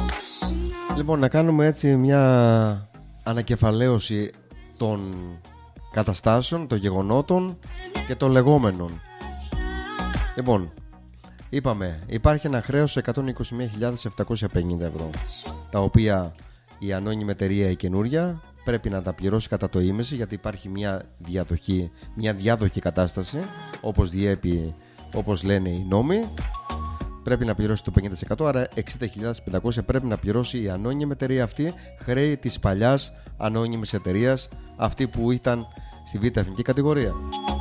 Λοιπόν, να κάνουμε έτσι μια ανακεφαλαίωση των καταστάσεων, των γεγονότων και των λεγόμενων. Λοιπόν, είπαμε, υπάρχει ένα χρέος 121.750 ευρώ, τα οποία η ανώνυμη εταιρεία η καινούρια πρέπει να τα πληρώσει κατά το ίμιση, γιατί υπάρχει μια διάδοχη κατάσταση, όπως διέπει, όπως λένε οι νόμοι. Πρέπει να πληρώσει το 50%, άρα 60.500 πρέπει να πληρώσει η ανώνυμη εταιρεία αυτή, χρέη της παλιάς ανώνυμης εταιρείας, αυτή που ήταν στη β' εθνική κατηγορία.